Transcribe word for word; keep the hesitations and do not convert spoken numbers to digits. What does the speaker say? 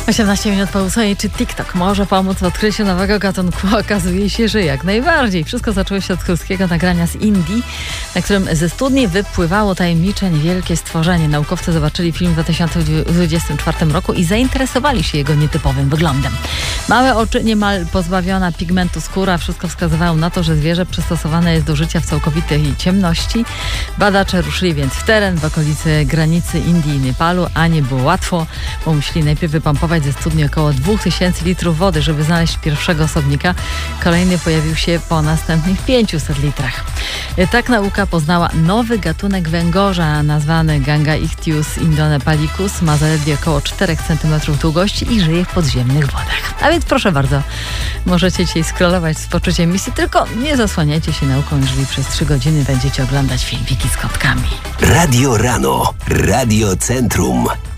osiemnaście minut po ósmej. Czy TikTok może pomóc w odkryciu nowego gatunku? Okazuje się, że jak najbardziej. Wszystko zaczęło się od krótkiego nagrania z Indii, na którym ze studni wypływało tajemnicze, niewielkie stworzenie. Naukowcy zobaczyli film w dwa tysiące dwudziestym czwartym roku i zainteresowali się jego nietypowym wyglądem. Małe oczy, niemal pozbawiona pigmentu skóra. Wszystko wskazywało na to, że zwierzę przystosowane jest do życia w całkowitej ciemności. Badacze ruszyli więc w teren w okolicy granicy Indii i Nepalu, a nie było łatwo, bo musieli najpierw wypompować ze studni około dwa tysiące litrów wody, żeby znaleźć pierwszego osobnika. Kolejny pojawił się po następnych pięciuset litrach. Tak nauka poznała nowy gatunek węgorza nazwany Gangaichthys indonepalicus. Ma zaledwie około cztery centymetry długości i żyje w podziemnych wodach. A więc proszę bardzo, możecie dzisiaj scrollować z poczuciem misji, tylko nie zasłaniajcie się nauką, jeżeli przez trzy godziny będziecie oglądać filmiki z kotkami. Radio Rano. Radio Centrum.